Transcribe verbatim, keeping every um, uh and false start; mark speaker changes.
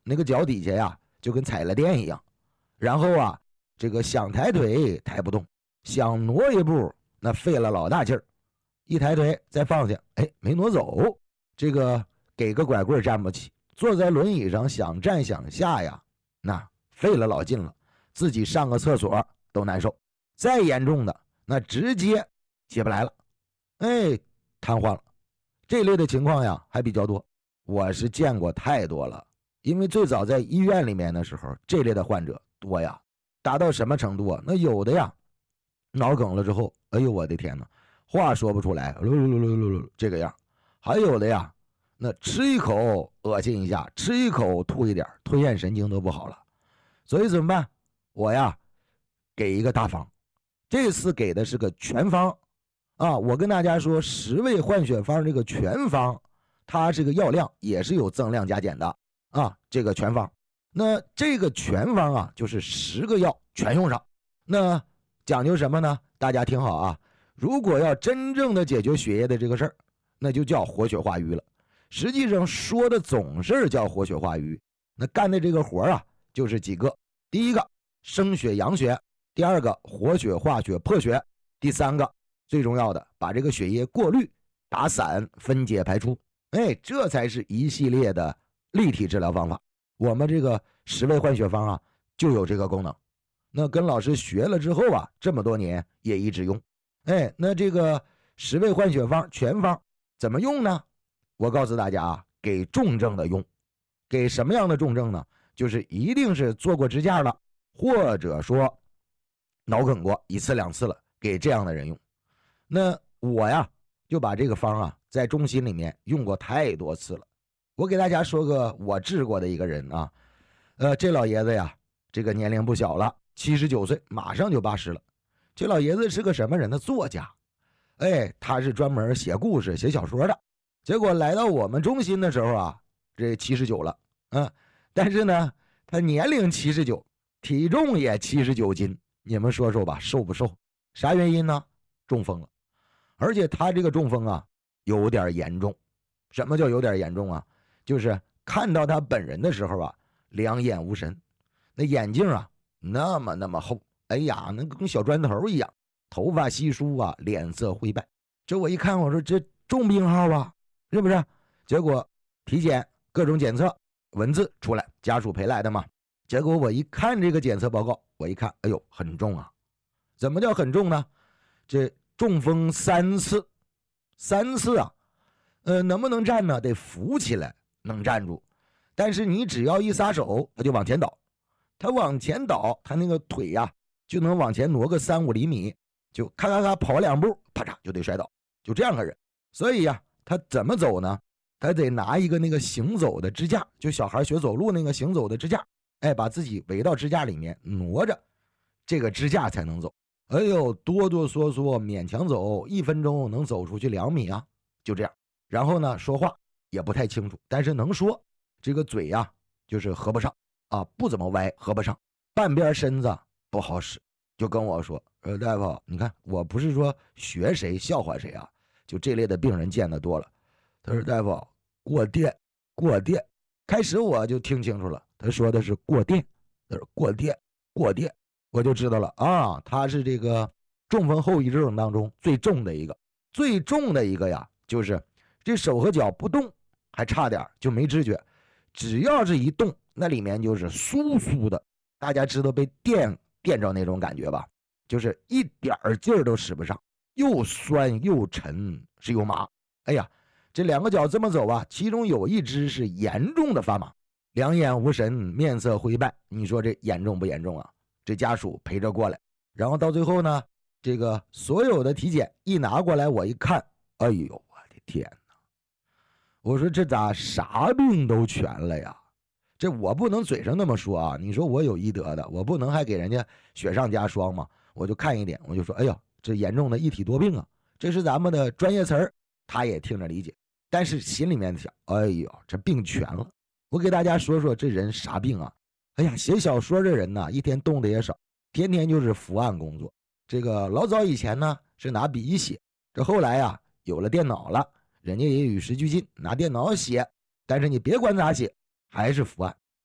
Speaker 1: 那个脚底下呀就跟踩了电一样，然后啊这个想抬腿抬不动，想挪一步那费了老大劲儿，一抬腿再放下，哎，没挪走，这个给个拐棍站不起，坐在轮椅上想站想下呀，那费了老劲了，自己上个厕所都难受。再严重的那直接起不来了，哎，瘫痪了。这类的情况呀还比较多，我是见过太多了。因为最早在医院里面的时候，这类的患者多呀，达到什么程度啊？那有的呀脑梗了之后，哎呦我的天哪，话说不出来，这个样。还有的呀那吃一口恶心一下，吃一口吐一点，吞咽神经都不好了。所以怎么办？我呀给一个大方，这次给的是个全方啊！我跟大家说，十味换血方这个全方，它这个药量也是有增量加减的啊。这个全方，那这个全方啊，就是十个药全用上。那讲究什么呢？大家听好啊！如果要真正的解决血液的这个事儿，那就叫活血化瘀了。实际上说的总是叫活血化瘀，那干的这个活啊，就是几个：第一个生血养血，第二个活血化血破血，第三个最重要的把这个血液过滤打散分解排出。哎，这才是一系列的立体治疗方法。我们这个十味换血方啊就有这个功能，那跟老师学了之后啊，这么多年也一直用。哎，那这个十味换血方全方怎么用呢？我告诉大家啊，给重症的用。给什么样的重症呢？就是一定是做过支架了，或者说脑梗过一次两次了，给这样的人用。那我呀就把这个方啊在中心里面用过太多次了。我给大家说个我治过的一个人啊，呃，这老爷子呀这个年龄不小了，七十九岁，马上就八十了。这老爷子是个什么人呢？作家。哎，他是专门写故事写小说的。结果来到我们中心的时候啊，这七十九了，嗯，但是呢他年龄七十九，体重也七十九斤，你们说说吧，瘦不瘦？啥原因呢？中风了。而且他这个中风啊有点严重。什么叫有点严重啊？就是看到他本人的时候啊，两眼无神，那眼镜啊那么那么厚，哎呀，那跟小砖头一样，头发稀疏啊，脸色灰败。这我一看，我说这重病号啊，是不是？结果体检各种检测文字出来，家属陪来的嘛。结果我一看这个检测报告，我一看，哎呦，很重啊！怎么叫很重呢？这中风三次，三次啊，呃，能不能站呢？得扶起来，能站住。但是你只要一撒手，他就往前倒，他往前倒，他那个腿呀、啊、就能往前挪个三五厘米，就咔咔咔跑两步，啪嚓就得摔倒，就这样个人。所以呀、啊，他怎么走呢？他得拿一个那个行走的支架，就小孩学走路那个行走的支架，哎，把自己围到支架里面挪着，这个支架才能走。哎呦，哆哆嗦嗦勉强走，一分钟能走出去两米啊，就这样。然后呢，说话也不太清楚，但是能说。这个嘴呀、啊，就是合不上啊，不怎么歪，合不上，半边身子不好使，就跟我说，呃，大夫，你看我不是说学谁笑话谁啊，就这类的病人见得多了。他说大夫，过电，过电。开始我就听清楚了，他说的是过电，他说过电，过电，我就知道了啊，他是这个中风后遗症当中最重的一个，最重的一个呀，就是这手和脚不动，还差点就没知觉。只要是一动，那里面就是酥酥的，大家知道被电电着那种感觉吧？就是一点劲儿都使不上，又酸又沉，是又麻。哎呀，这两个脚这么走啊，其中有一只是严重的发麻，两眼无神，面色灰败。你说这严重不严重啊？这家属陪着过来，然后到最后呢，这个所有的体检一拿过来，我一看，哎呦，我的天！我说这咋啥病都全了呀？这我不能嘴上那么说啊！你说我有医德的，我不能还给人家雪上加霜嘛？我就看一点，我就说，哎呀，这严重的一体多病啊！这是咱们的专业词儿，他也听着理解，但是心里面想，哎呦，这病全了。我给大家说说这人啥病啊？哎呀，写小说的人呢，一天动的也少，天天就是伏案工作。这个老早以前呢是拿笔写，这后来呀有了电脑了。人家也与时俱进，拿电脑写，但是你别管咋写，还是伏案。